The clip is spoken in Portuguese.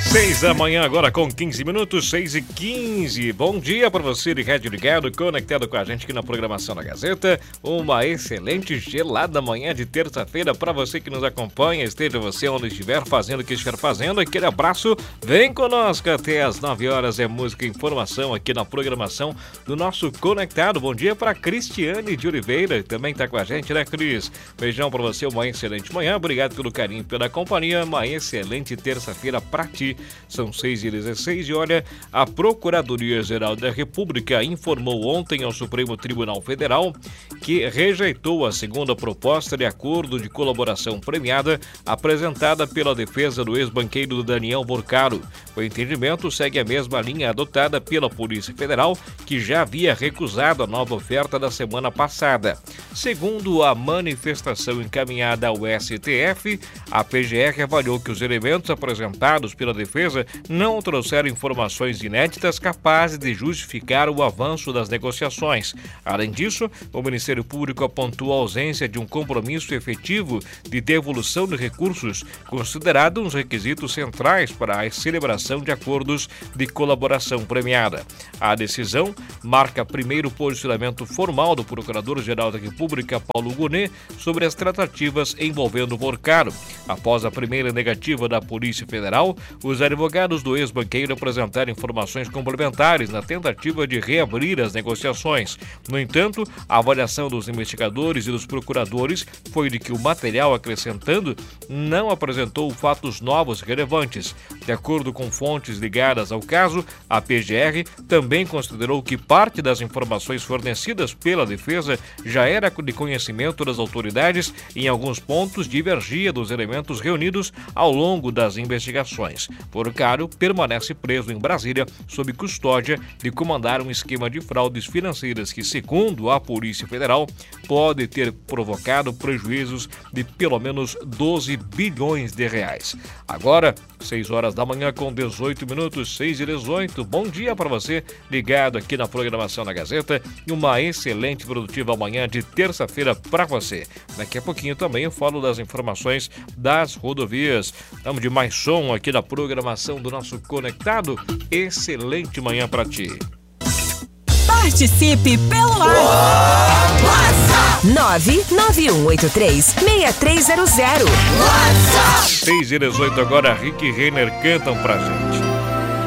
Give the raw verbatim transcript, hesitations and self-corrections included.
Seis da manhã agora com quinze minutos, seis e quinze. Bom dia para você de rádio ligado, conectado com a gente aqui na programação da Gazeta. Uma excelente gelada manhã de terça-feira para você que nos acompanha, esteja você onde estiver fazendo o que estiver fazendo. Aquele abraço, vem conosco até as nove horas, é música e informação aqui na programação do nosso Conectado. Bom dia para Cristiane de Oliveira, também está com a gente, né, Cris? Beijão para você, uma excelente manhã, obrigado pelo carinho, pela companhia, uma excelente terça-feira para ti. São seis e dezesseis e olha, a Procuradoria-Geral da República informou ontem ao Supremo Tribunal Federal que rejeitou a segunda proposta de acordo de colaboração premiada apresentada pela defesa do ex-banqueiro Daniel Borcaro. O entendimento segue a mesma linha adotada pela Polícia Federal, que já havia recusado a nova oferta da semana passada. Segundo a manifestação encaminhada ao S T F, a P G R avaliou que os elementos apresentados pela defesa não trouxeram informações inéditas capazes de justificar o avanço das negociações. Além disso, o Ministério Público apontou a ausência de um compromisso efetivo de devolução de recursos, considerado um dos requisitos centrais para a celebração de acordos de colaboração premiada. A decisão marca primeiro posicionamento formal do Procurador-Geral da República, Paulo Gonet, sobre as tratativas envolvendo Borcaro. Após a primeira negativa da Polícia Federal, os advogados do ex-banqueiro apresentaram informações complementares na tentativa de reabrir as negociações. No entanto, a avaliação dos investigadores e dos procuradores foi de que o material acrescentando não apresentou fatos novos relevantes. De acordo com fontes ligadas ao caso, a P G R também considerou que parte das informações fornecidas pela defesa já era de conhecimento das autoridades e, em alguns pontos, divergia dos elementos reunidos ao longo das investigações. Borcaro permanece preso em Brasília sob custódia de comandar um esquema de fraudes financeiras que, segundo a Polícia Federal, pode ter provocado prejuízos de pelo menos doze bilhões de reais. Agora, seis horas da manhã com dezoito minutos, seis e dezoito. Bom dia para você ligado aqui na programação da Gazeta e uma excelente e produtiva manhã de terça-feira para você. Daqui a pouquinho também eu falo das informações das rodovias. Estamos de mais som aqui na programação do nosso Conectado. Excelente manhã para ti. Participe pelo ar. WhatsApp nove nove um oito três seis três zero zero. WhatsApp seis e dezoito agora, Rick e Renner cantam pra gente.